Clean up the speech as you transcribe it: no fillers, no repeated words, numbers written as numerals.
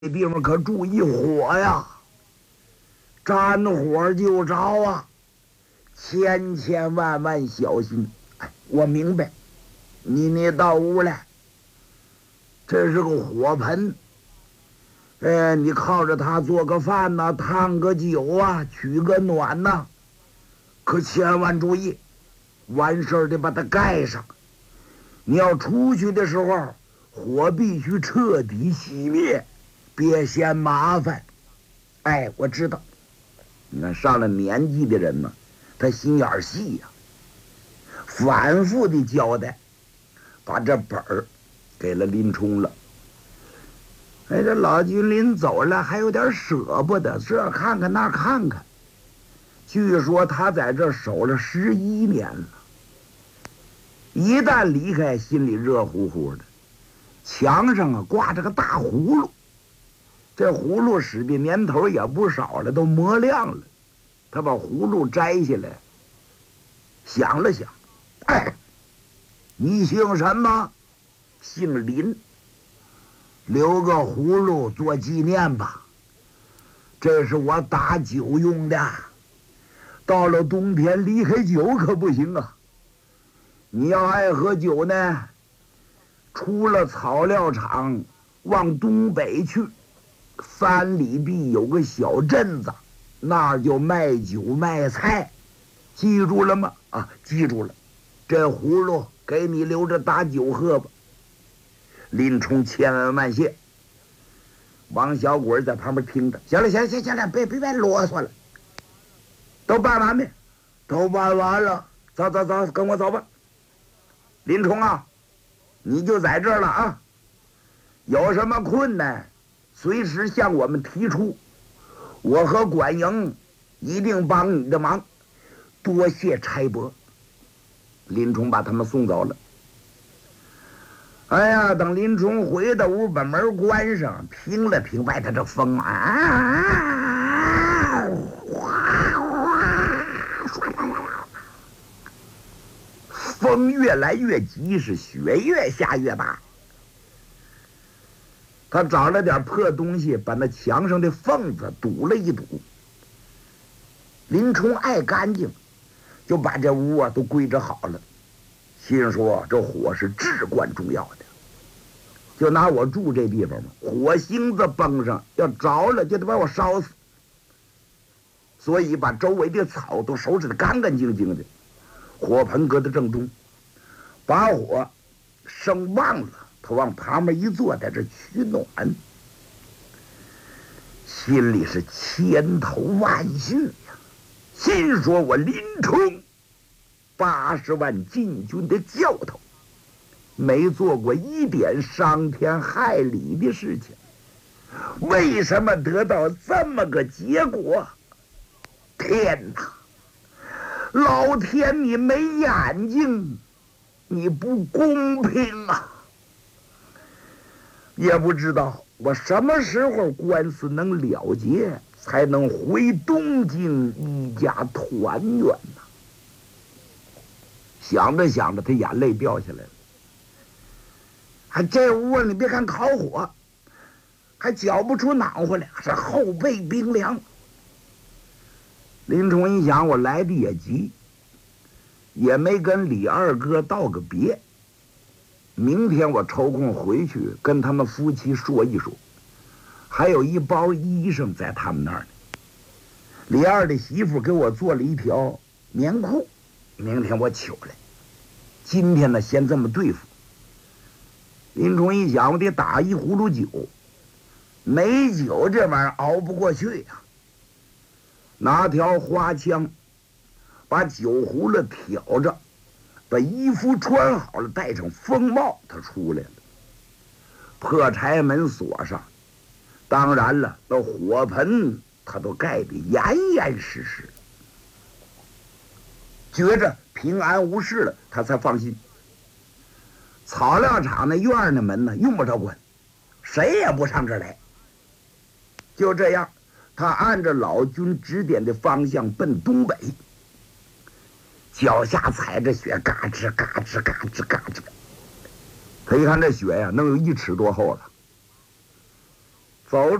这地方可注意火呀，沾火就着啊，千千万万小心。哎，我明白，你到屋来，这是个火盆，你靠着它做个饭呐、烫个酒啊，取个暖呐、可千万注意，完事儿得把它盖上。你要出去的时候，火必须彻底熄灭，别嫌麻烦。哎，我知道，你看上了年纪的人呢，他心眼儿细呀、反复的交代，把这本儿给了林冲了。哎，这老君临走了，还有点舍不得，这看看那看看。据说他在这守了11年了，一旦离开，心里热乎乎的。墙上啊挂着个大葫芦，这葫芦使的年头也不少了，都磨亮了。他把葫芦摘下来，想了想，哎，你姓什么？姓林。留个葫芦做纪念吧，这是我打酒用的。到了冬天离开酒可不行啊。你要爱喝酒呢，出了草料场往东北去，3里地有个小镇子，那儿就卖酒卖菜，记住了吗？啊，记住了。这葫芦给你留着打酒喝吧。林冲千恩万谢。王小鬼在旁边听着，行了，别啰嗦了，都办完没？都办完了，走，跟我走吧。林冲啊，你就在这儿了啊！有什么困难，随时向我们提出，我和管营一定帮你的忙。多谢差拨。林冲把他们送走了。哎呀，等林冲回到屋，把门关上，听了听外头这风啊，风越来越急，是雪越下越大。他找了点破东西，把那墙上的缝子堵了一堵。林冲爱干净，就把这屋啊都归置好了。心说这火是至关重要的，就拿我住这地方嘛，火星子崩上，要着了就得把我烧死。所以把周围的草都收拾得干干净净的，火盆搁在正中，把火生旺了，他往旁边一坐，在这取暖，心里是千头万绪呀。心说我林冲80万禁军的教头，没做过一点伤天害理的事情，为什么得到这么个结果？天哪！老天，你没眼睛，你不公平啊！也不知道我什么时候官司能了结，才能回东京一家团圆呢？想着想着，他眼泪掉下来了。还这屋啊，你别看烤火，还搅不出暖和来，是后背冰凉。林冲一想，我来的也急，也没跟李二哥道个别。明天我抽空回去跟他们夫妻说一说，还有一包衣裳在他们那儿呢。李二的媳妇给我做了一条棉裤，明天我取来。今天呢，先这么对付。林冲一想，我得打一葫芦酒，没酒这玩意儿熬不过去呀。拿条花枪，把酒葫芦挑着，把衣服穿好了，戴上风帽，他出来了。破柴门锁上，当然了，那火盆他都盖得严严实实，觉着平安无事了，他才放心。草料场那院儿的门呢，用不着关，谁也不上这儿来。就这样，他按着老君指点的方向奔东北，脚下踩着雪，嘎吱嘎吱嘎吱嘎吱。他一看这雪呀，能有1尺多厚了。 走